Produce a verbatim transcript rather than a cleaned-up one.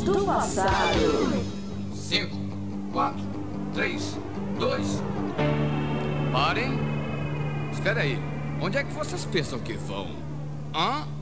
do passado. Cinco, quatro, três, dois. Parem. Espera aí. Onde é que vocês pensam que vão? Hã?